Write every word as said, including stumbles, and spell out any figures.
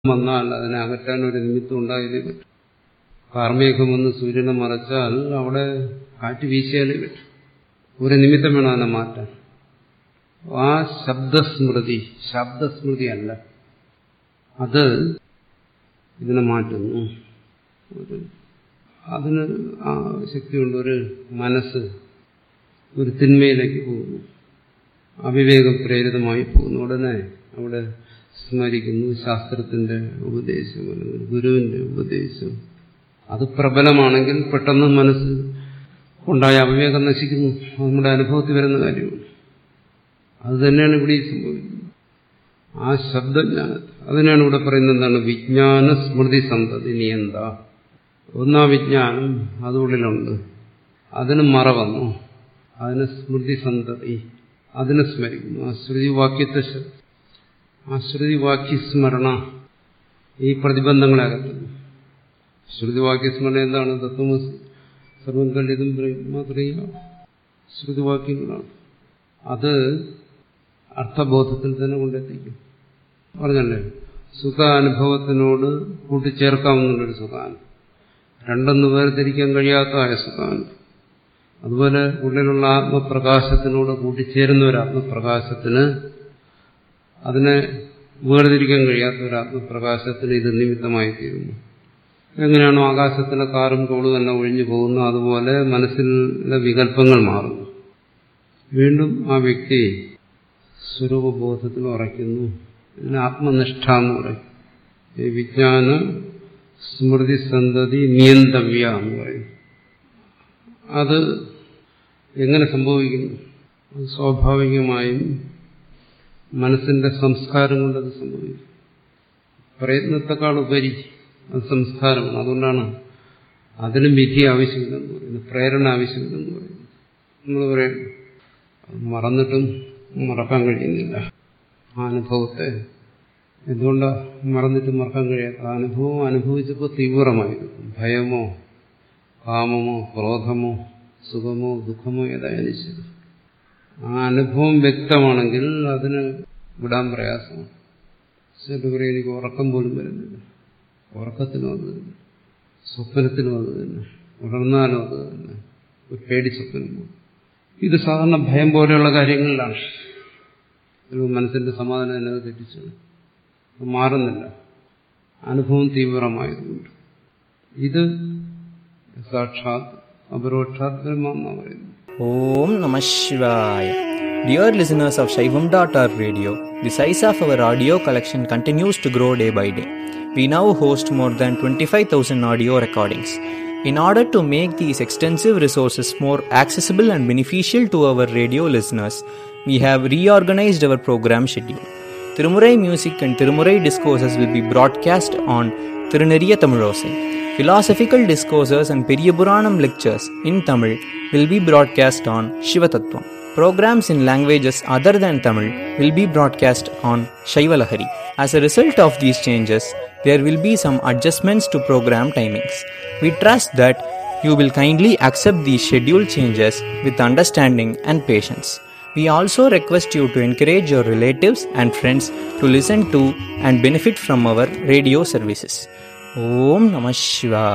വന്നാൽ അതിനെ അകറ്റാൻ ഒരു നിമിത്തം ഉണ്ടായതേ പറ്റും. കാർമേഘം വന്ന് സൂര്യനെ മറച്ചാൽ അവിടെ കാറ്റ് വീശിയാലേ പറ്റും. ഒരു നിമിത്തം വേണം അതിനെ മാറ്റാൻ. ആ ശബ്ദസ്മൃതി ശബ്ദസ്മൃതി അല്ല, അത് ഇതിനെ മാറ്റുന്നു. ഒരു അതിന് ആ ശക്തിയുണ്ട്. ഒരു മനസ്സ് ഒരു തിന്മയിലേക്ക് പോകുന്നു, അവിവേകം പ്രേരിതമായി പോകുന്നു. ഉടനെ അവിടെ സ്മരിക്കുന്നു ശാസ്ത്രത്തിന്റെ ഉപദേശം അല്ലെങ്കിൽ ഗുരുവിന്റെ ഉപദേശം. അത് പ്രബലമാണെങ്കിൽ പെട്ടെന്ന് മനസ്സ് ഉണ്ടായ അവിവേകം നശിക്കുന്നു. നമ്മുടെ അനുഭവത്തിൽ വരുന്ന കാര്യമാണ്. അത് തന്നെയാണ് ഇവിടെ സംഭവിക്കുന്നത്. ആ ശബ്ദജ്ഞാനത്തെ അതിനാണ് ഇവിടെ പറയുന്നത്. എന്താണ്? വിജ്ഞാന സ്മൃതി സന്തതി നിയന്ത. ഒന്നാ വിജ്ഞാനം അതുള്ളിലുണ്ട്, അതിന് മറ വന്നു, അതിന് സ്മൃതി സന്തതി, അതിനെ സ്മരിക്കുന്നു. ആ ശ്രുതിവാക്യത്തെ ആ ശ്രുതിവാക്യസ്മരണ ഈ പ്രതിബന്ധങ്ങളെ അകറ്റുന്നു. ശ്രുതിവാക്യസ്മരണ എന്താണ്? തത്വമസി സർവം കല്ലിതും ബ്രഹ്മത്രിയ ശ്രുതിവാക്യങ്ങളാണ്. അത് അർത്ഥബോധത്തിൽ തന്നെ കൊണ്ടെത്തിക്കും. പറഞ്ഞല്ലേ, സുഖാനുഭവത്തിനോട് കൂട്ടിച്ചേർക്കാവുന്നൊരു സുഖാനുഭവം, രണ്ടൊന്ന് വേർതിരിക്കാൻ കഴിയാത്തതായ സുഖാനുഭവം. അതുപോലെ ഉള്ളിലുള്ള ആത്മപ്രകാശത്തിനോട് കൂട്ടിച്ചേരുന്ന ഒരു ആത്മപ്രകാശത്തിന്, അതിനെ വേർതിരിക്കാൻ കഴിയാത്ത ഒരു ആത്മപ്രകാശത്തിന് ഇത് നിമിത്തമായി തീരുന്നു. എങ്ങനെയാണോ ആകാശത്തിലെ കാറും കോളും തന്നെ ഒഴിഞ്ഞു പോകുന്നു, അതുപോലെ മനസ്സിലെ വികല്പങ്ങൾ മാറുന്നു. വീണ്ടും ആ വ്യക്തി സ്വരൂപബോധത്തിൽ ഉറയ്ക്കുന്നു. ഇതിന് ആത്മനിഷ്ഠ എന്ന് പറയും. ഈ വിജ്ഞാന സ്മൃതി സന്തതി നിയന്തവ്യ എന്ന് പറയും. അത് എങ്ങനെ സംഭവിക്കുന്നു? സ്വാഭാവികമായും മനസ്സിന്റെ സംസ്കാരം കൊണ്ടത് സംഭവിക്കും. പ്രയത്നത്തെക്കാൾ ഉപരി അത് സംസ്കാരമാണ്. അതുകൊണ്ടാണ് അതിനും വിധി ആവശ്യമില്ലെന്ന് പറയുന്നത്, പ്രേരണ ആവശ്യമില്ലെന്ന് പറയുന്നത്. നമ്മൾ പറയും മറന്നിട്ടും മറക്കാൻ കഴിയുന്നില്ല ആ അനുഭവത്തെ. എന്തുകൊണ്ടാണ് മറന്നിട്ട് മറക്കാൻ കഴിയാത്ത? അനുഭവം അനുഭവിച്ചപ്പോൾ തീവ്രമായിരുന്നു. ഭയമോ കാമമോ ക്രോധമോ സുഖമോ ദുഃഖമോ ഏതായാലും ശരി, ആ അനുഭവം വ്യക്തമാണെങ്കിൽ അതിന് വിടാൻ പ്രയാസമാണ്. ചില പറയും എനിക്ക് ഉറക്കം പോലും വരുന്നില്ല. ഉറക്കത്തിനും അത് തന്നെ, സ്വപ്നത്തിനും അത് തന്നെ, ഉണർന്നാലും അത് തന്നെ, ഒരു പേടി സ്വപ്നം. ഇത് സാധാരണ ഭയം പോലെയുള്ള കാര്യങ്ങളിലാണ്. മനസ്സിന്റെ സമാധാനം എന്നത് തെറ്റിച്ചു മാറുന്നില്ല, അനുഭവം തീവ്രമായതുകൊണ്ട്. ഇത് സാക്ഷാത് അപരോക്ഷാത് ബ്രഹ്മം എന്നാണ് പറയുന്നത്. Om Namah Shivaya. Dear listeners of Shaivam dot org radio, the size of our audio collection continues to grow day by day. We now host more than twenty-five thousand audio recordings. In order to make these extensive resources more accessible and beneficial to our radio listeners, we have reorganized our program schedule. Tirumurai music and Tirumurai discourses will be broadcast on Tiruneriya Tamilosai. Philosophical discourses and Periyapuranam lectures in Tamil will be broadcast on Shivatattvam. Programs in languages other than Tamil will be broadcast on Shaivalahari. As a result of these changes, there will be some adjustments to program timings. We trust that you will kindly accept these schedule changes with understanding and patience. We also request you to encourage your relatives and friends to listen to and benefit from our radio services. Om Namah Shivaya.